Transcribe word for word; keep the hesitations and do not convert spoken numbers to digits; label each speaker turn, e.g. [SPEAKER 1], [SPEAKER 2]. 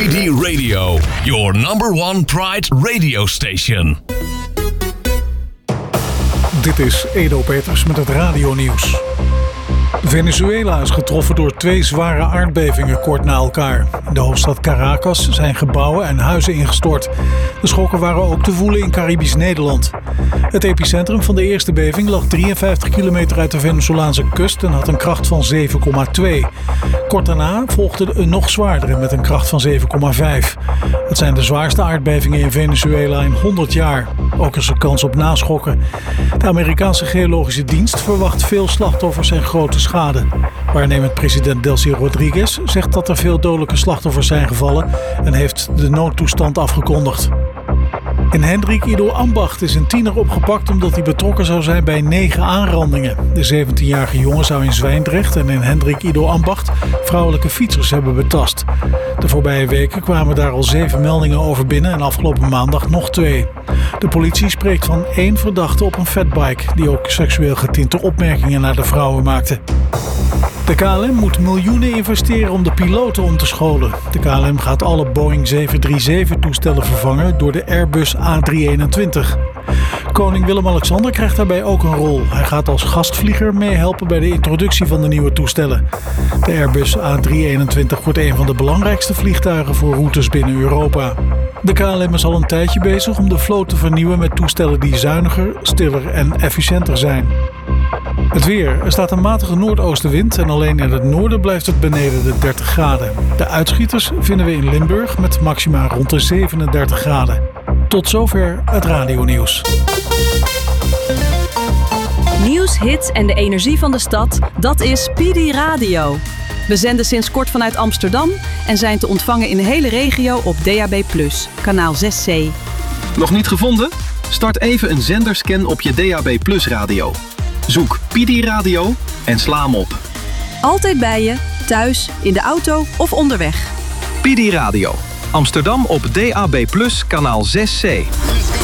[SPEAKER 1] D Radio, your number one Pride radio station.
[SPEAKER 2] Dit is Edo Peters met het radionieuws. Venezuela is getroffen door twee zware aardbevingen kort na elkaar. In de hoofdstad Caracas zijn gebouwen en huizen ingestort. De schokken waren ook te voelen in Caribisch Nederland. Het epicentrum van de eerste beving lag drieënvijftig kilometer uit de Venezolaanse kust en had een kracht van zeven komma twee. Kort daarna volgde een nog zwaardere met een kracht van zeven komma vijf. Het zijn de zwaarste aardbevingen in Venezuela in honderd jaar. Ook is er kans op naschokken. De Amerikaanse Geologische Dienst verwacht veel slachtoffers en grote schade. Waarnemend president Delcy Rodriguez zegt dat er veel dodelijke slachtoffers zijn gevallen en heeft de noodtoestand afgekondigd. In Hendrik Ido Ambacht is een tiener opgepakt omdat hij betrokken zou zijn bij negen aanrandingen. De zeventienjarige jongen zou in Zwijndrecht en in Hendrik Ido Ambacht vrouwelijke fietsers hebben betast. De voorbije weken kwamen daar al zeven meldingen over binnen en afgelopen maandag nog twee. De politie spreekt van één verdachte op een fatbike die ook seksueel getinte opmerkingen naar de vrouwen maakte. De K L M moet miljoenen investeren om de piloten om te scholen. De K L M gaat alle Boeing zeven drie zeven toestellen vervangen door de Airbus A drie eenentwintig. Koning Willem-Alexander krijgt daarbij ook een rol. Hij gaat als gastvlieger meehelpen bij de introductie van de nieuwe toestellen. De Airbus A drie eenentwintig wordt een van de belangrijkste vliegtuigen voor routes binnen Europa. De K L M is al een tijdje bezig om de vloot te vernieuwen met toestellen die zuiniger, stiller en efficiënter zijn. Het weer. Er staat een matige noordoostenwind en alleen in het noorden blijft het beneden de dertig graden. De uitschieters vinden we in Limburg met maxima rond de zevenendertig graden. Tot zover het radionieuws.
[SPEAKER 3] Nieuws, hits en de energie van de stad, dat is P D Radio. We zenden sinds kort vanuit Amsterdam en zijn te ontvangen in de hele regio op D A B plus, kanaal zes C.
[SPEAKER 4] Nog niet gevonden? Start even een zenderscan op je D A B plus radio. Zoek P D Radio en sla hem op.
[SPEAKER 3] Altijd bij je, thuis, in de auto of onderweg.
[SPEAKER 4] P D Radio. Amsterdam op D A B plus, kanaal zes C.